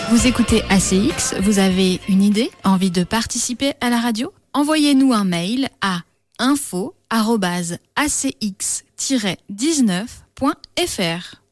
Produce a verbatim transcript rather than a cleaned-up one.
Vous écoutez A C X, vous avez une idée, envie de participer à la radio ? Envoyez-nous un mail à info arobase a c x tiret dix-neuf point f r.